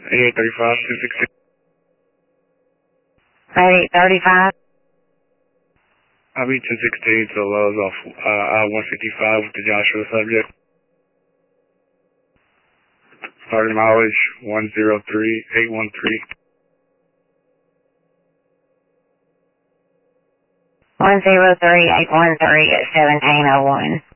8835, 266. 8835. I'll be 1016 to Lowe's off I-155 with the Joshua subject. Starting mileage 103813. 103813 at 1701.